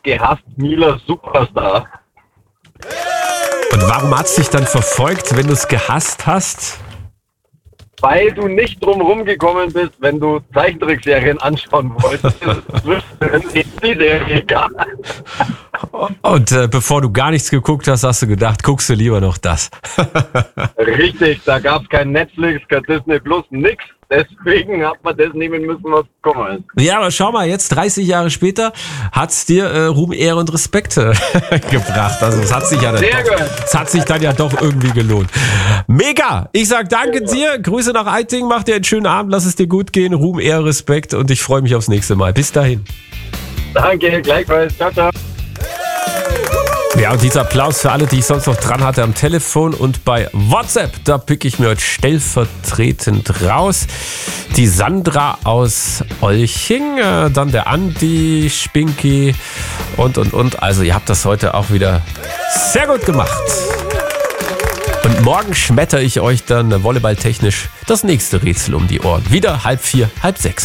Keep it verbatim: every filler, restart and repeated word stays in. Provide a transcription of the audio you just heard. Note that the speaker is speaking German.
gehasst Mieler Superstar. Und warum hat es dich dann verfolgt, wenn du es gehasst hast? Weil du nicht drum rumgekommen bist, wenn du Zeichentrickserien anschauen wolltest. Das ist die Serie gar nicht. Und äh, bevor du gar nichts geguckt hast, hast du gedacht, guckst du lieber noch das. Richtig, da gab es kein Netflix, kein Disney Plus, nix. Deswegen hat man das nehmen müssen, was gekommen ist. Ja, aber schau mal, jetzt dreißig Jahre später hat's dir äh, Ruhm, Ehre und Respekt äh, gebracht. Also es hat sich ja dann Sehr doch, gut. es hat sich dann ja doch irgendwie gelohnt. Mega! Ich sag danke dir, Grüße nach Eiting, mach dir einen schönen Abend, lass es dir gut gehen, Ruhm, Ehre, Respekt und ich freue mich aufs nächste Mal. Bis dahin. Danke, gleichfalls. Ciao, ciao. Ja, und dieser Applaus für alle, die ich sonst noch dran hatte am Telefon und bei WhatsApp, da pick ich mir heute stellvertretend raus. Die Sandra aus Olching, äh, dann der Andi, Spinky und, und, und. Also ihr habt das heute auch wieder sehr gut gemacht. Und morgen schmetter ich euch dann volleyballtechnisch das nächste Rätsel um die Ohren. Wieder halb vier, halb sechs.